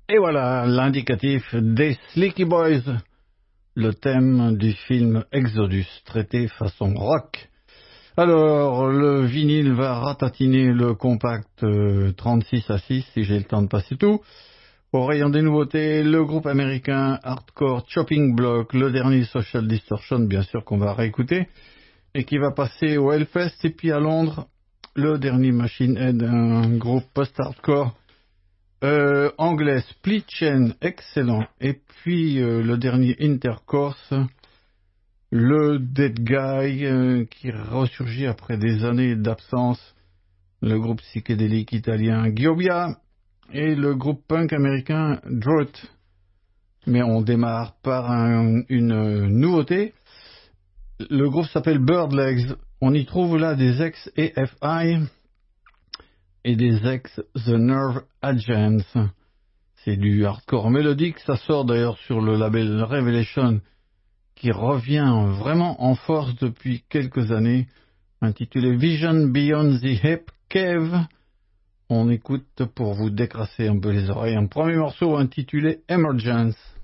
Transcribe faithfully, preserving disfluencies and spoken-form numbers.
Et voilà l'indicatif des Sleeky Boys, le thème du film Exodus, traité façon rock. Alors, le vinyle va ratatiner le compact euh, trente-six à six, si j'ai le temps de passer tout. Au rayon des nouveautés, le groupe américain Hardcore Chopping Block, le dernier Social Distortion, bien sûr, qu'on va réécouter, et qui va passer au Hellfest. Et puis à Londres, le dernier Machine Head, un groupe post-hardcore Euh, anglais, Split Chain, excellent. Et puis euh, le dernier Intercourse, le Dead Guy euh, qui ressurgit après des années d'absence, le groupe psychédélique italien Giobia et le groupe punk américain Drought. Mais on démarre par un, une nouveauté. Le groupe s'appelle Birdlegs. On y trouve là des ex-A F I et des ex-The Nerve Agents. C'est du hardcore mélodique, ça sort d'ailleurs sur le label Revelation, qui revient vraiment en force depuis quelques années, intitulé Vision Beyond the Hip Cave. On écoute pour vous décrasser un peu les oreilles un premier morceau intitulé Emergence.